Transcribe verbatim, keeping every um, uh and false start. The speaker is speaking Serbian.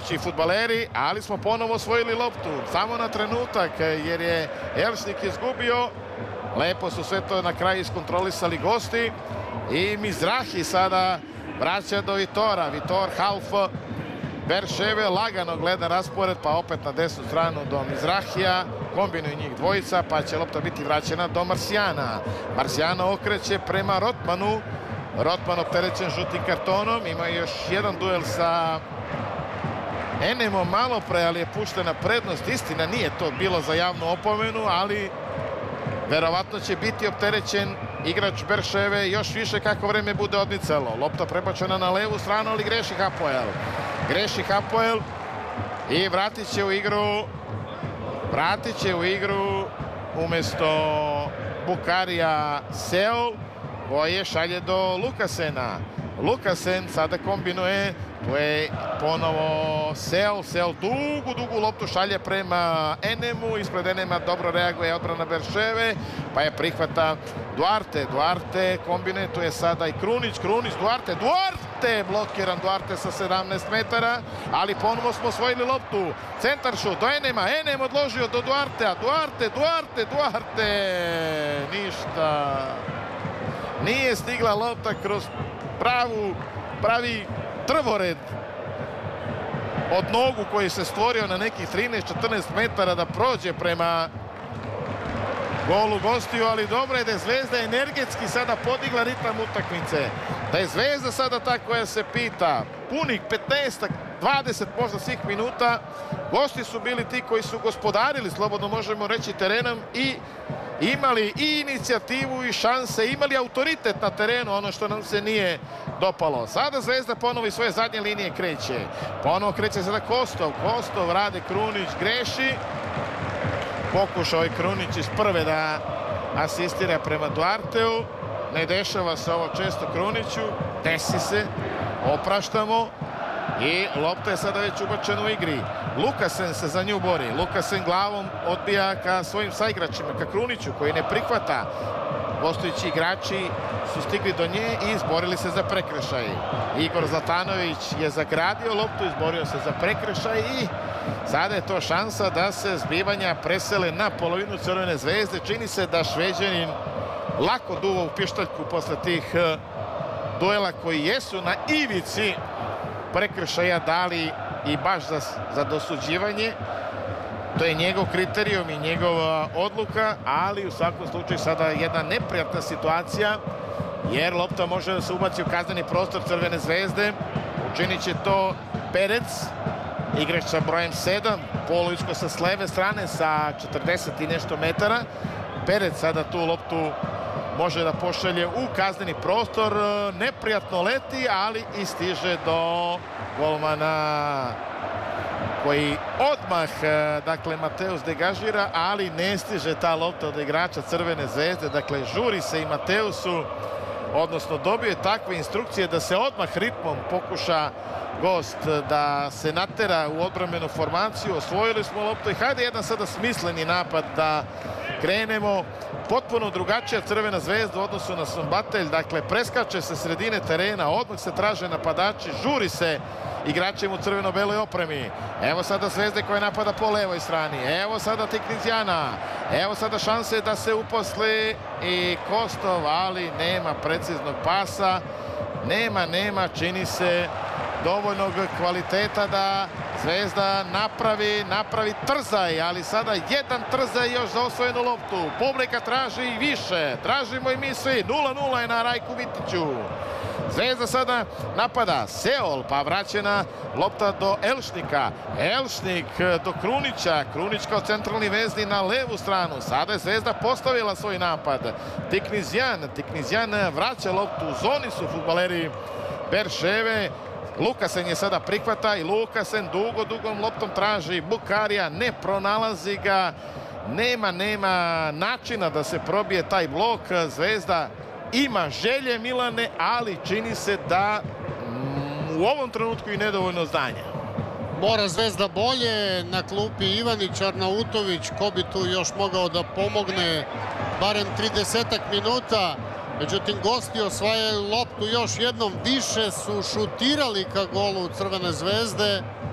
domaći fudbaleri, ali smo ponovo osvojili loptu. Samo na trenutak, jer je Elšnik izgubio. Lepo su sve to na kraju iskontrolisali gosti. I Mizrahi sada vraća do Vitora. Vitor half Berševe lagano gleda raspored, pa opet na desnu stranu do Mizrahija. Kombinuju njih dvojica, pa će lopta biti vraćena do Marsijana. Marsijana okreće prema Rotmanu. Rotman opterećen žutim kartonom. Ima još jedan duel sa Enemom malo pre, ali je puštena prednost. Istina, nije to bilo za javnu opomenu, ali verovatno će biti opterećen igrač Berševe još više kako vreme bude odmicalo. Lopta prebačena na levu stranu, ali greši Hapoel. Greši Hapoel i vratit će u igru vratit će u igru umesto Bukarija Seol, koje šalje do Lukasena. Lukasen sada kombinuje, tu je ponovo Seol. Seol dugu, dugu loptu šalje prema Enemu. Ispred Enema dobro reaguje odbrana Berševe, pa je prihvata Duarte. Duarte kombinuje, tu je sada i Krunić. Krunić, Duarte, Duarte! Blokiran Duarte sa sedamnaest metara, ali ponovo smo osvojili loptu. Centar šut do Enema, Enem odložio do Duartea. Duarte, Duarte, Duarte! Ništa. Nije stigla lopta kroz pravu, pravi drvored od nogu koji se stvorio na nekih trinaest četrnaest metara da prođe prema golu gostiju, ali dobro je da je Zvezda energetski sada podigla ritam utakmice. Da je Zvezda sada ta koja se pita. Punih petnaest dvadeset možda svih minuta. Gosti su bili ti koji su gospodarili, slobodno možemo reći, terenom i imali i inicijativu i šanse, imali autoritet na terenu, ono što nam se nije dopalo. Sada Zvezda ponovo iz svoje zadnje linije kreće. Ponovo kreće sada Kostov. Kostov, Rade Krunić greši. Pokušao je Krunić iz prve da asistira prema Duarteu. Ne dešava se ovo često Kruniću. Desi se. Opraštamo. I lopta je sada već ubačena u igri. Lukasen se za nju bori. Lukasen glavom odbija ka svojim saigračima, ka Kruniću koji ne prihvata. Gostujući igrači su stigli do nje i izborili se za prekršaj. Igor Zlatanović je zagradio loptu, izborio se za prekršaj i sada je to šansa da se zbivanja presele na polovinu Crvene Zvezde. Čini se da Šveđanin lako duva u pištaljku posle tih duela koji jesu na ivici prekršaja dali i baš za, za dosuđivanje. To je njegov kriterijum i njegova odluka, ali u svakom slučaju sada jedna neprijatna situacija, jer lopta može da se ubaci u kazneni prostor Crvene Zvezde. Učinit će to Perec, igrač sa brojem sedam, poluisko sa s leve strane sa četrdeset i nešto metara. Perec sada tu loptu može da pošalje u kazneni prostor. Neprijatno leti, ali i stiže do golmana koji odmah, dakle, Mateus degažira, ali ne stiže ta lopta od igrača Crvene Zvezde. Dakle, žuri se i Mateusu, odnosno dobio je takve instrukcije da se odmah ritmom pokuša gost da se natera u odbrambenu formaciju. Osvojili smo loptu i hajde jedan sada smisleni napad da krenemo. Potpuno drugačija Crvena Zvezda u odnosu na Sombatelj. Dakle, preskače se sredine terena, odmah se traže napadači, žuri se igračima u crveno-beloj opremi. Evo sada Zvezde koja napada po levoj strani. Evo sada Tiknizjana. Evo sada šanse da se uposli i Kostov, ali nema preciznog pasa. Nema, nema, čini se dovoljnog kvaliteta da Zvezda napravi, napravi trzaj, ali sada jedan trzaj još za osvojenu loptu. Publika traži i više, tražimo i mi svi. nula nula je na Rajku Vitiću. Zvezda sada napada Seol, pa vraćena lopta do Elšnika. Elšnik do Krunića. Krunić kao centralni vezni na levu stranu. Sada je Zvezda postavila svoj napad. Tiknizjan. Tiknizjan vraća loptu. U zoni su fudbaleri Berševe. Lukasen je sada prihvata i Lukasen dugo, dugom loptom traži Bukarija. Ne pronalazi ga. Nema, nema načina da se probije taj blok. Zvezda ima želje, Milane, ali čini se da mm, u ovom trenutku i nedovoljno znanja. Mora Zvezda bolje, na klupi Ivanić, Arnautović, ko bi tu još mogao da pomogne barem tridesetak minuta. Međutim, gosti osvajaju loptu još jednom, više su šutirali ka golu Crvene Zvezde.